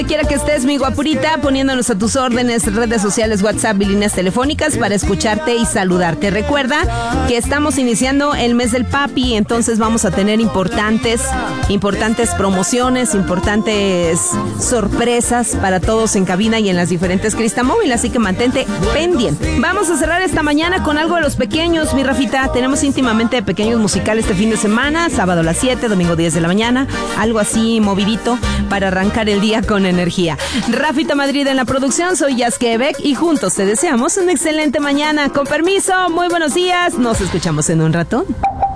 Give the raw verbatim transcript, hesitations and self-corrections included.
Quiera que estés, mi guapurita, poniéndonos a tus órdenes, redes sociales, WhatsApp y líneas telefónicas para escucharte y saludarte. Recuerda que estamos iniciando el mes del papi, entonces vamos a tener importantes, importantes promociones, importantes sorpresas para todos en cabina y en las diferentes Cristamóvil, así que mantente pendiente. Vamos a cerrar esta mañana con algo de los pequeños, mi Rafita. Tenemos íntimamente de pequeños musicales este fin de semana, sábado a las siete, domingo diez de la mañana, algo así movidito para arrancar el día con energía. Rafita Madrid en la producción, soy Jazz Quebec y juntos te deseamos una excelente mañana. Con permiso, muy buenos días, nos escuchamos en un ratón.